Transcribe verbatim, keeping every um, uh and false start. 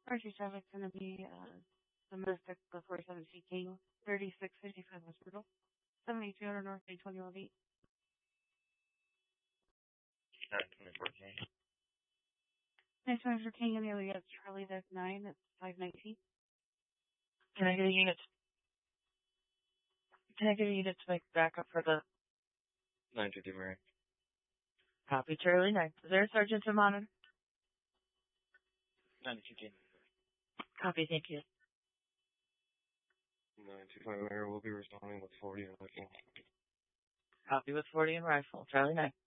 R two seven is going to be uh, domestic the forty-seven C King, thirty-six fifty-five Hospital, seventy-two hundred North Bay twenty-one feet. nine twenty-four King. nine twenty-four King and the other yes, Charlie, that's nine, that's five nineteen. Can I get a unit? Can I get a unit to make backup for the nine fifty Marine. copy, Charlie nine? Is there a sergeant to monitor? ninety-two King. Copy, thank you. nine twenty-five Marine will be responding with forty and looking. Copy with forty and rifle, Charlie nine.